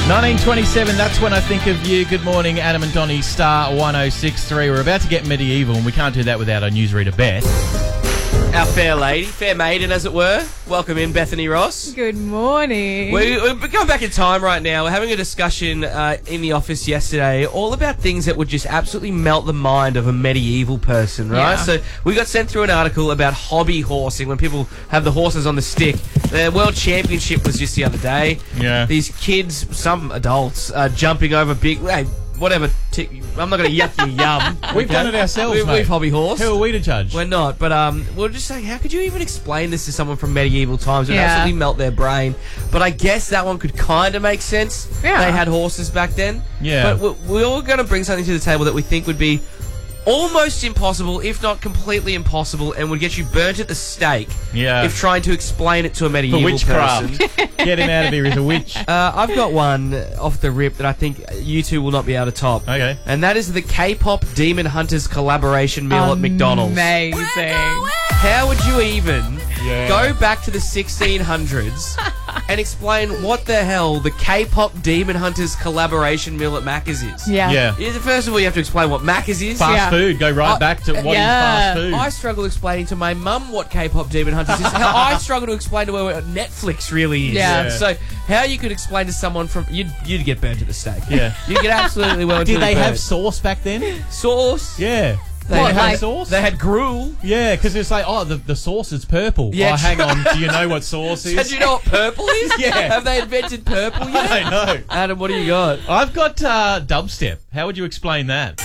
1927, that's when I think of you. Good morning, Adam and Donnie, Star 106.3. We're about to get medieval, and we can't do that without our newsreader, Beth. Our fair lady, fair maiden, as it were. Welcome in, Bethany Ross. Good morning. We're going back in time right now. We're having a discussion in the office yesterday all about things that would just absolutely melt the mind of a medieval person, right? Yeah. So we got sent through an article about hobby horsing, when people have the horses on the stick. The World Championship was just the other day. Yeah. These kids, some adults, jumping over big... Hey, whatever. I'm not going to yuck your yum. We've done it ourselves, mate. We've hobby horse. Who are we to judge? We're not, but we're just saying, how could you even explain this to someone from medieval times? It would Yeah. absolutely melt their brain. But I guess that one could kind of make sense. Yeah. They had horses back then. Yeah. But we're all going to bring something to the table that we think would be almost impossible, if not completely impossible, and would get you burnt at the stake Yeah. if trying to explain it to a medieval For witchcraft. person. Get him out of here, he's a witch. I've got one off the rip that I think you two will not be able to top. Okay. And that is the K-pop Demon Hunters collaboration meal at McDonald's. Amazing. How would you even Yeah. go back to the 1600s and explain what the hell the K-pop Demon Hunters collaboration meal at Macca's is? Yeah. Yeah. First of all, you have to explain what Macca's is. Fast Yeah. food. Go right back to what is yeah. fast food. I struggle explaining to my mum what K-pop Demon Hunters is. How I struggle to explain to her what Netflix really is. Yeah. Yeah. So how you could explain to someone from... You'd get burnt at the stake. Yeah. You'd get absolutely well and Did truly they have burnt. sauce back then? Sauce? Yeah. They What, had like sauce? They had gruel. Yeah, because it's like, oh, the sauce is purple. Yeah. Oh, hang on. Do you know what sauce is? Do you know what purple is? Yeah. Have they invented purple yet? I know. Adam, what do you got? I've got dubstep. How would you explain that?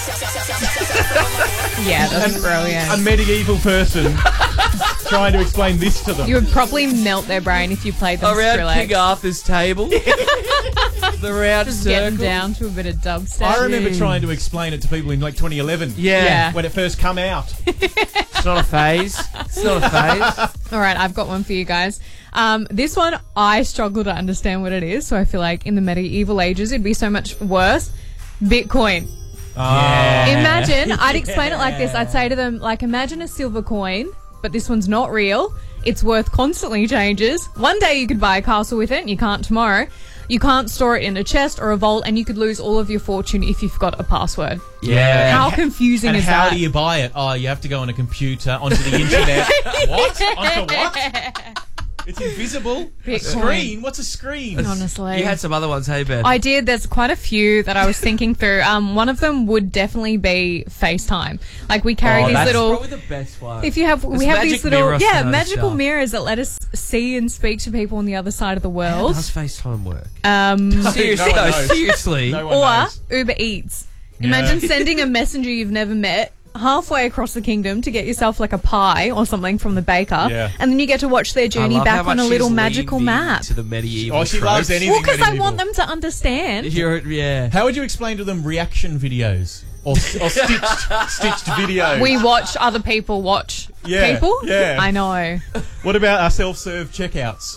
Yeah, that's brilliant. A medieval person trying to explain this to them. You would probably melt their brain if you played them Around Skrillex. King Arthur's table. The round Just circle. getting down to a bit of dubstep. I remember trying to explain it to people in like 2011. Yeah. When it first come out. It's not a phase. It's not a phase. All right, I've got one for you guys. This one, I struggle to understand what it is, so I feel like in the medieval ages, it'd be so much worse. Bitcoin. Imagine, I'd explain it like this. I'd say to them, like, imagine a silver coin, but this one's not real. Its worth constantly changes. One day you could buy a castle with it, and you can't tomorrow. You can't store it in a chest or a vault, and you could lose all of your fortune if you forgot a password. Yeah. How confusing And is how that? do you buy it? Oh, you have to go on a computer, onto the internet. What? Onto what? It's invisible. A Bitcoin. screen? What's a screen? Honestly. You had some other ones, hey, Ben? I did. There's quite a few that I was thinking through. One of them would definitely be FaceTime. Like we carry these that's little. probably the best one. If you have, we It's have magic these little, mirror kind of magical stuff. mirrors that let us see and speak to people on the other side of the How world. does FaceTime work? No Seriously, one no, knows. seriously. No one Or knows. Uber Eats. Imagine sending a messenger you've never met halfway across the kingdom to get yourself like a pie or something from the baker, Yeah. and then you get to watch their I journey love how back on much a little she's magical leaned map. into the medieval Oh, she tropes. loves anything Well, because I medieval. want them to understand. Yeah. How would you explain to them reaction videos? Or stitched videos? We watch other people watch Yeah, people. yeah. I know. What about our self-serve checkouts?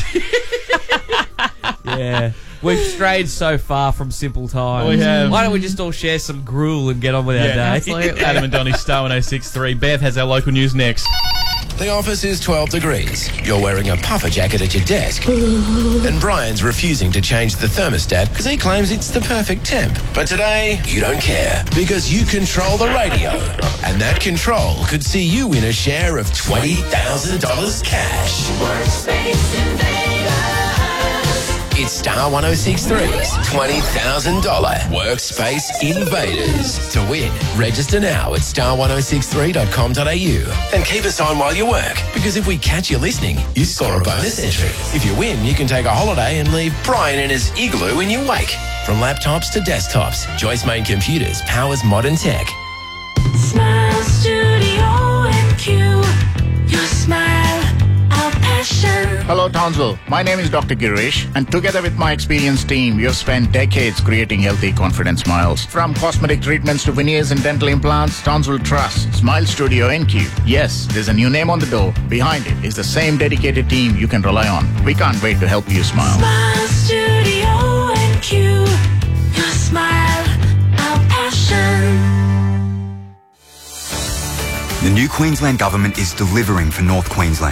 Yeah. We've strayed so far from simple times. We have. Why don't we just all share some gruel and get on with our day? absolutely. Adam and Donnie, Star 106.3. Bev has our local news next. The office is 12 degrees. You're wearing a puffer jacket at your desk. And Brian's refusing to change the thermostat because he claims it's the perfect temp. But today, you don't care because you control the radio. And that control could see you win a share of $20,000 cash. It's Star 106.3's $20,000 Workspace Invaders. To win, register now at star1063.com.au and keep us on while you work, because if we catch you listening, you score a bonus entry. If you win, you can take a holiday and leave Brian in his igloo in your wake. From laptops to desktops, Joyce Main Computers powers modern tech. Smile Studio NQ. Your smile, our passion. Hello, Townsville. My name is Dr. Girish, and together with my experienced team, we have spent decades creating healthy, confident smiles. From cosmetic treatments to veneers and dental implants, Townsville trusts Smile Studio NQ. Yes, there's a new name on the door. Behind it is the same dedicated team you can rely on. We can't wait to help you smile. Smile Studio NQ. Your smile, our passion. The new Queensland Government is delivering for North Queensland.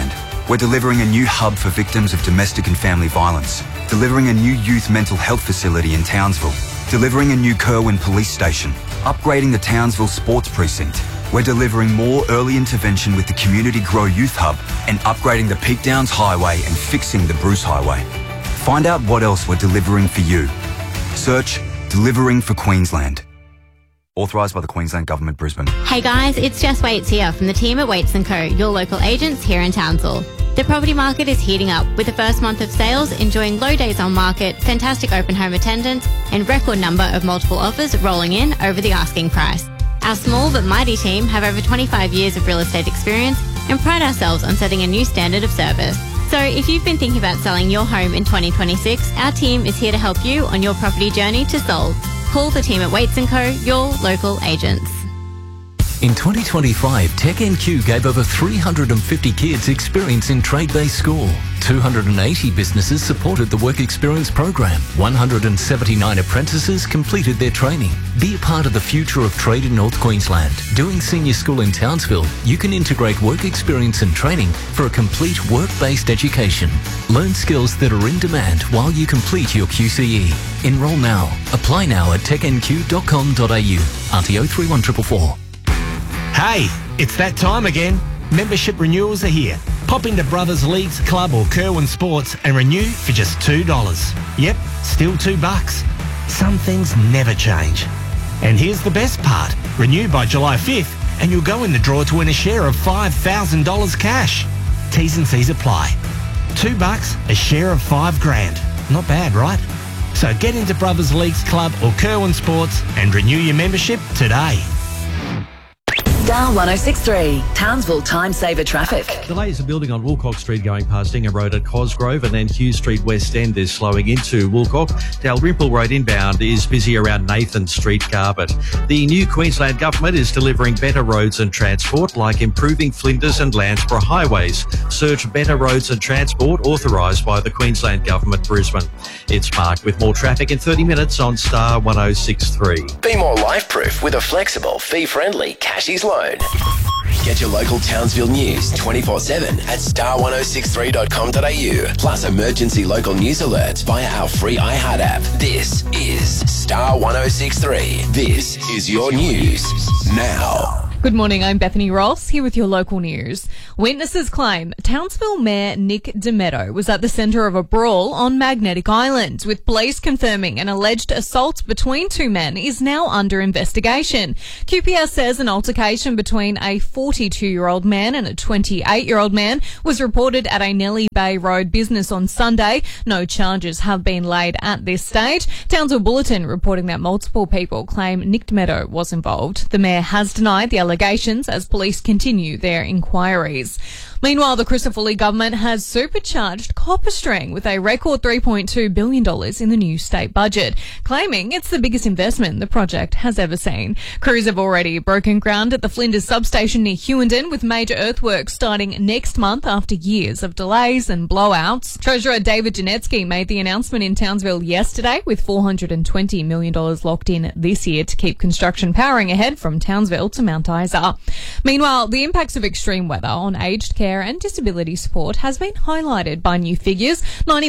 We're delivering a new hub for victims of domestic and family violence, delivering a new youth mental health facility in Townsville, delivering a new Kerwin police station, upgrading the Townsville sports precinct. We're delivering more early intervention with the Community Grow Youth Hub and upgrading the Peak Downs Highway and fixing the Bruce Highway. Find out what else we're delivering for you. Search Delivering for Queensland. Authorised by the Queensland Government, Brisbane. Hey guys, it's Jess Waits here from the team at Waits & Co, your local agents here in Townsville. The property market is heating up with the first month of sales enjoying low days on market, fantastic open home attendance and record number of multiple offers rolling in over the asking price. Our small but mighty team have over 25 years of real estate experience and pride ourselves on setting a new standard of service. So if you've been thinking about selling your home in 2026, our team is here to help you on your property journey to sold. Call the team at Waits & Co, your local agents. In 2025, TechNQ gave over 350 kids experience in trade-based school. 280 businesses supported the Work Experience program. 179 apprentices completed their training. Be a part of the future of trade in North Queensland. Doing senior school in Townsville, you can integrate work experience and training for a complete work-based education. Learn skills that are in demand while you complete your QCE. Enrol now. Apply now at technq.com.au. RTO 31444. Hey, it's that time again. Membership renewals are here. Pop into Brothers Leagues Club or Kerwin Sports and renew for just $2. Yep, still $2. Some things never change. And here's the best part. Renew by July 5th and you'll go in the draw to win a share of $5,000 cash. T's and C's apply. $2, a share of $5,000. Not bad, right? So get into Brothers Leagues Club or Kerwin Sports and renew your membership today. Star 106.3, Townsville Time Saver Traffic. Delays are building on Woolcock Street going past Ingham Road at Cosgrove, and then Hughes Street West End is slowing into Woolcock. Dalrymple Road inbound is busy around Nathan Street, Garbutt. The new Queensland Government is delivering better roads and transport, like improving Flinders and Landsborough highways. Search Better Roads and Transport, authorised by the Queensland Government, Brisbane. It's Mark with more traffic in 30 minutes on Star 106.3. Be more life-proof with a flexible, fee-friendly Cashies loan. Get your local Townsville news 24/7 at star1063.com.au. Plus emergency local news alerts via our free iHeart app. This is Star 106.3. This is your news now. Good morning, I'm Bethany Ross, here with your local news. Witnesses claim Townsville Mayor Nick Demetto was at the centre of a brawl on Magnetic Island, with police confirming an alleged assault between two men is now under investigation. QPR says an altercation between a 42-year-old man and a 28-year-old man was reported at a Nellie Bay Road business on Sunday. No charges have been laid at this stage. Townsville Bulletin reporting that multiple people claim Nick Demetto was involved. The mayor has denied the allegations as police continue their inquiries. Meanwhile, the Christopher government has supercharged Copperstring with a record $3.2 billion in the new state budget, claiming it's the biggest investment the project has ever seen. Crews have already broken ground at the Flinders substation near Hewenden, with major earthworks starting next month after years of delays and blowouts. Treasurer David Janetsky made the announcement in Townsville yesterday, with $420 million locked in this year to keep construction powering ahead from Townsville to Mount Isa. Meanwhile, the impacts of extreme weather on aged care and disability support has been highlighted by new figures.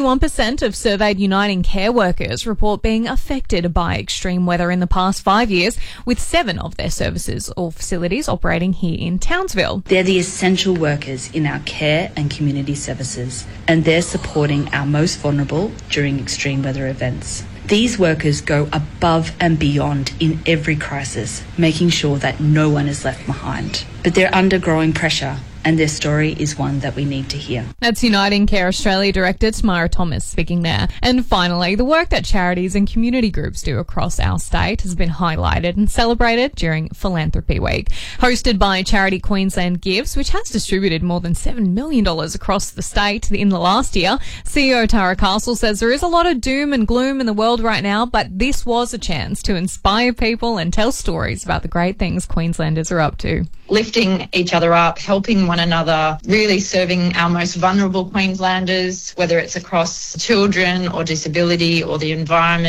91% of surveyed Uniting Care workers report being affected by extreme weather in the past 5 years, with 7 of their services or facilities operating here in Townsville. They're the essential workers in our care and community services, and they're supporting our most vulnerable during extreme weather events. These workers go above and beyond in every crisis, making sure that no one is left behind. But they're under growing pressure, and their story is one that we need to hear. That's Uniting Care Australia Director Tamara Thomas speaking there. And finally, the work that charities and community groups do across our state has been highlighted and celebrated during Philanthropy Week. Hosted by Charity Queensland Gives, which has distributed more than $7 million across the state in the last year, CEO Tara Castle says there is a lot of doom and gloom in the world right now, but this was a chance to inspire people and tell stories about the great things Queenslanders are up to. Lifting each other up, helping one another, really serving our most vulnerable Queenslanders, whether it's across children or disability or the environment.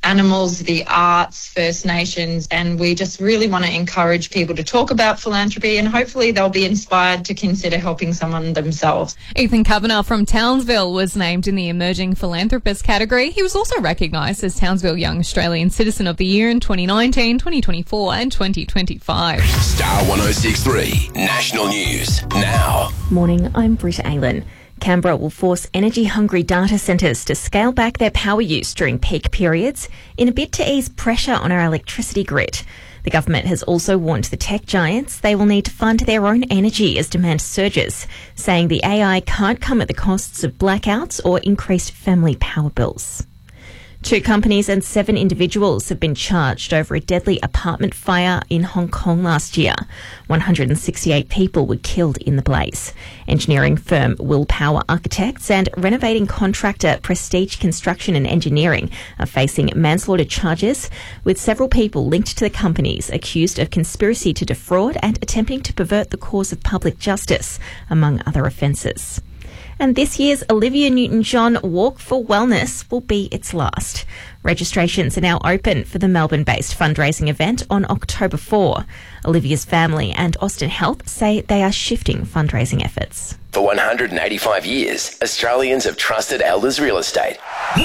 animals, the arts, First Nations, and we just really want to encourage people to talk about philanthropy, and hopefully they'll be inspired to consider helping someone themselves. Ethan Kavanagh from Townsville was named in the Emerging Philanthropist category. He was also recognised as Townsville Young Australian Citizen of the Year in 2019, 2024 and 2025. Star 106.3 National News now. Morning, I'm Britta Aylen. Canberra will force energy-hungry data centres to scale back their power use during peak periods in a bid to ease pressure on our electricity grid. The government has also warned the tech giants they will need to fund their own energy as demand surges, saying the AI can't come at the costs of blackouts or increased family power bills. 2 companies and 7 individuals have been charged over a deadly apartment fire in Hong Kong last year. 168 people were killed in the blaze. Engineering firm Willpower Architects and renovating contractor Prestige Construction and Engineering are facing manslaughter charges, with several people linked to the companies accused of conspiracy to defraud and attempting to pervert the cause of public justice, among other offences. And this year's Olivia Newton-John Walk for Wellness will be its last. Registrations are now open for the Melbourne-based fundraising event on October 4. Olivia's family and Austin Health say they are shifting fundraising efforts. For 185 years, Australians have trusted Elders Real Estate.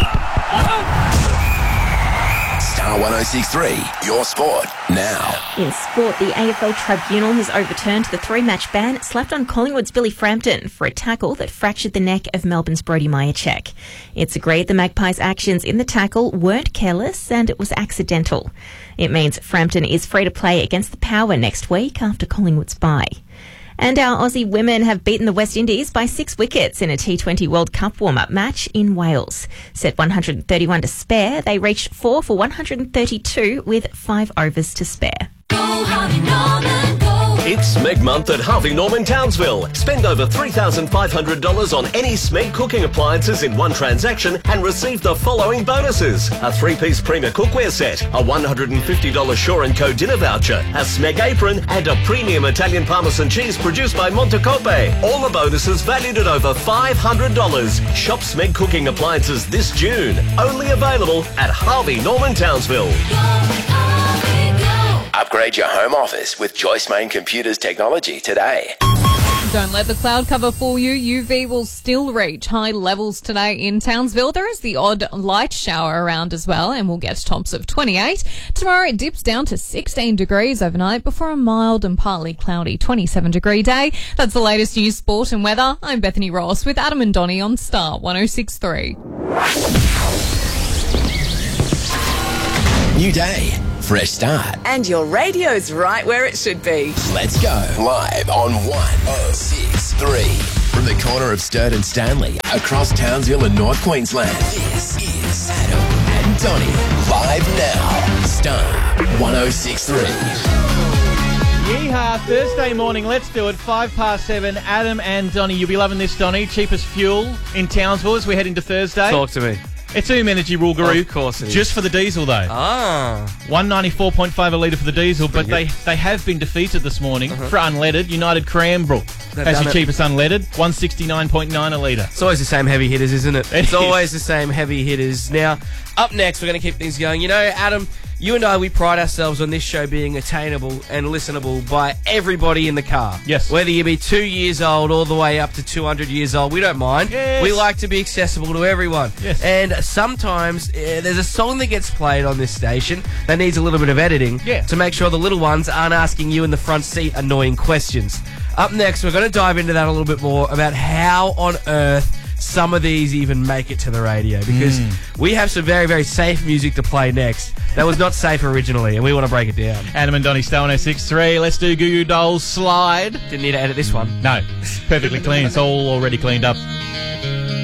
Star 106.3, your sport now. In sport, the AFL Tribunal has overturned the 3-match ban slapped on Collingwood's Billy Frampton for a tackle that fractured the neck of Melbourne's Brodie Mihocek. It's agreed the Magpies' actions in the tackle weren't careless and it was accidental. It means Frampton is free to play against the Power next week after Collingwood's bye. And our Aussie women have beaten the West Indies by 6 wickets in a T20 World Cup warm-up match in Wales. Set 131 to spare, they reached 4 for 132 with 5 overs to spare. It's Smeg Month at Harvey Norman Townsville. Spend over $3,500 on any Smeg cooking appliances in one transaction and receive the following bonuses: a 3-piece Premier cookware set, a $150 Shaw & Co dinner voucher, a Smeg apron and a premium Italian Parmesan cheese produced by Montecope. All the bonuses valued at over $500. Shop Smeg cooking appliances this June. Only available at Harvey Norman Townsville. Upgrade your home office with Joyce Main Computers technology today. Don't let the cloud cover fool you. UV will still reach high levels today in Townsville. There is the odd light shower around as well, and we'll get tops of 28. Tomorrow it dips down to 16 degrees overnight before a mild and partly cloudy 27-degree day. That's the latest news, sport and weather. I'm Bethany Ross with Adam and Donnie on Star 106.3. New day. Fresh start. And your radio's right where it should be. Let's go. Live on 106.3. From the corner of Sturt and Stanley, across Townsville and North Queensland. This is Adam and Donnie. Live now. Star 106.3. Yeehaw, Thursday morning, let's do it. 7:05. Adam and Donnie. You'll be loving this, Donnie. Cheapest fuel in Townsville as we head into Thursday. Talk to me. It's Energy Rule Guru. Of course it is. Just for the diesel, though. Ah. 194.5 a litre for the diesel, but they have been defeated this morning for unleaded. United Cranbrook as your cheapest unleaded, 169.9 a litre. It's always the same heavy hitters, isn't it? It's always the same heavy hitters. Now, up next, we're going to keep things going. You know, Adam, you and I, we pride ourselves on this show being attainable and listenable by everybody in the car. Yes. Whether you be 2 years old all the way up to 200 years old, we don't mind. Yes. We like to be accessible to everyone. Yes. And sometimes there's a song that gets played on this station that needs a little bit of editing to make sure the little ones aren't asking you in the front seat annoying questions. Up next, we're going to dive into that a little bit more about how on earth some of these even make it to the radio, because we have some very, very safe music to play next that was not safe originally, and we want to break it down. Adam and Donnie, Star 106.3. Let's do Goo Goo Dolls Slide. Didn't need to edit this one. No, perfectly clean. It's all already cleaned up.